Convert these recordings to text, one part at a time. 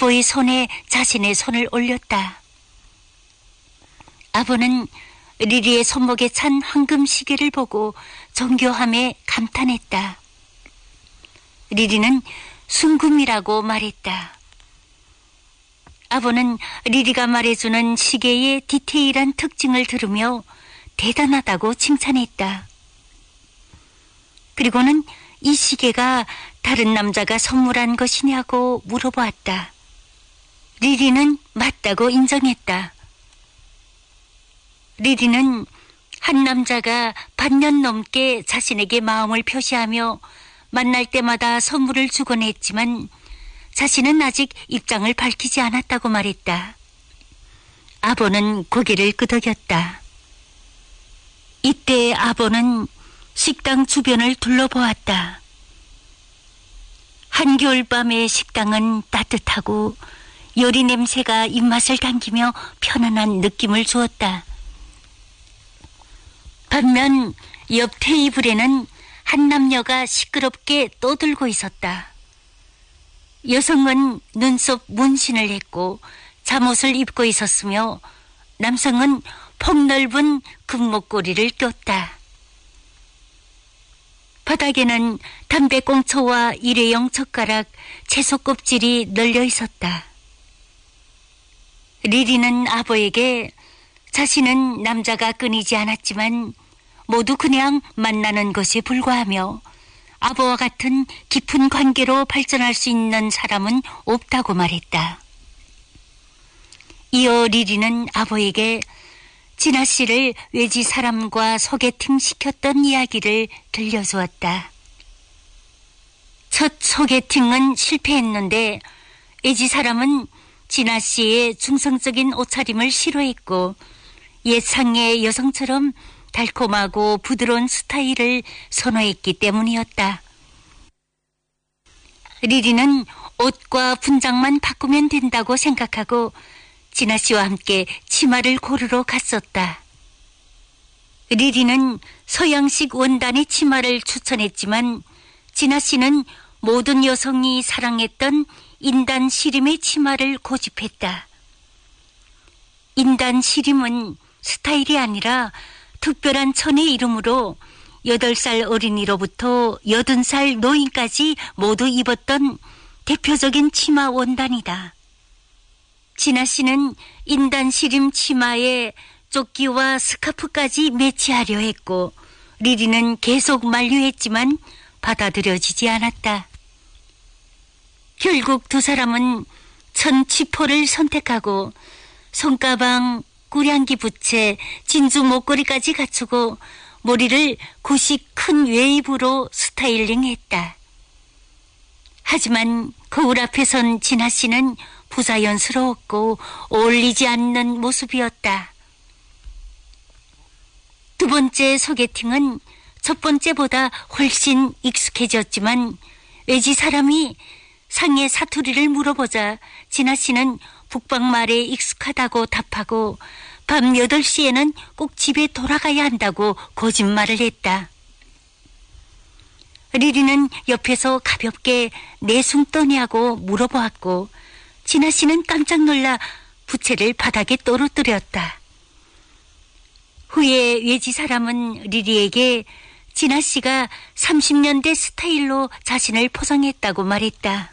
아버의 손에 자신의 손을 올렸다. 아버는 리리의 손목에 찬 황금 시계를 보고 정교함에 감탄했다. 리리는 순금이라고 말했다. 아버는 리리가 말해주는 시계의 디테일한 특징을 들으며 대단하다고 칭찬했다. 그리고는 이 시계가 다른 남자가 선물한 것이냐고 물어보았다. 리리는 맞다고 인정했다. 리리는 한 남자가 반년 넘게 자신에게 마음을 표시하며 만날 때마다 선물을 주곤 했지만 자신은 아직 입장을 밝히지 않았다고 말했다. 아버는 고개를 끄덕였다. 이때 아버는 식당 주변을 둘러보았다. 한겨울밤의 식당은 따뜻하고 요리 냄새가 입맛을 당기며 편안한 느낌을 주었다. 반면 옆 테이블에는 한 남녀가 시끄럽게 떠들고 있었다. 여성은 눈썹 문신을 했고 잠옷을 입고 있었으며 남성은 폭넓은 금목걸이를 꼈다. 바닥에는 담배꽁초와 일회용 젓가락, 채소 껍질이 널려 있었다. 리리는 아버에게 자신은 남자가 끊이지 않았지만 모두 그냥 만나는 것에 불과하며 아버와 같은 깊은 관계로 발전할 수 있는 사람은 없다고 말했다. 이어 리리는 아버에게 진아 씨를 외지 사람과 소개팅 시켰던 이야기를 들려주었다. 첫 소개팅은 실패했는데 외지 사람은 진아 씨의 중성적인 옷차림을 싫어했고 예상의 여성처럼 달콤하고 부드러운 스타일을 선호했기 때문이었다. 리리는 옷과 분장만 바꾸면 된다고 생각하고 진아 씨와 함께 치마를 고르러 갔었다. 리리는 서양식 원단의 치마를 추천했지만 진아 씨는 모든 여성이 사랑했던 인단 시림의 치마를 고집했다. 인단 시림은 스타일이 아니라 특별한 천의 이름으로 8살 어린이로부터 80살 노인까지 모두 입었던 대표적인 치마 원단이다. 진아 씨는 인단 시림 치마에 조끼와 스카프까지 매치하려 했고 리리는 계속 만류했지만 받아들여지지 않았다. 결국 두 사람은 천 치포를 선택하고 손가방, 꾸량기 부채, 진주 목걸이까지 갖추고 머리를 구식 큰 웨이브로 스타일링했다. 하지만 거울 앞에 선 진아 씨는 부자연스러웠고 어울리지 않는 모습이었다. 두 번째 소개팅은 첫 번째보다 훨씬 익숙해졌지만 외지 사람이 상의 사투리를 물어보자 진아 씨는 북방말에 익숙하다고 답하고 밤 8시에는 꼭 집에 돌아가야 한다고 거짓말을 했다. 리리는 옆에서 가볍게 내숭떠냐고 물어보았고 진아 씨는 깜짝 놀라 부채를 바닥에 떨어뜨렸다. 후에 외지 사람은 리리에게 진아 씨가 30년대 스타일로 자신을 포장했다고 말했다.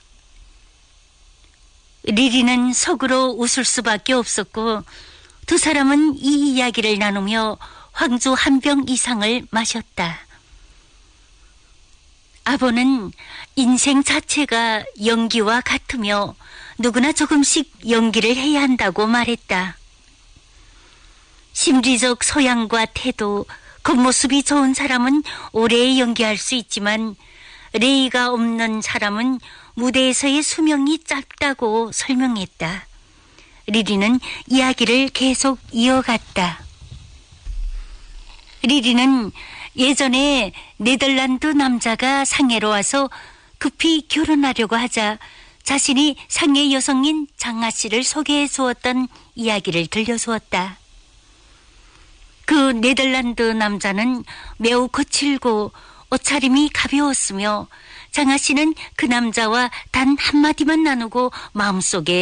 리리는 속으로 웃을 수밖에 없었고 두 사람은 이 이야기를 나누며 황주 한 병 이상을 마셨다. 아버는 인생 자체가 연기와 같으며 누구나 조금씩 연기를 해야 한다고 말했다. 심리적 소양과 태도, 겉모습이 좋은 사람은 오래 연기할 수 있지만 레이가 없는 사람은 무대에서의 수명이 짧다고 설명했다. 리리는 이야기를 계속 이어갔다. 리리는 예전에 네덜란드 남자가 상해로 와서 급히 결혼하려고 하자 자신이 상해 여성인 장아 씨를 소개해 주었던 이야기를 들려주었다. 그 네덜란드 남자는 매우 거칠고 옷차림이 가벼웠으며 장아 씨는 그 남자와 단 한마디만 나누고 마음속에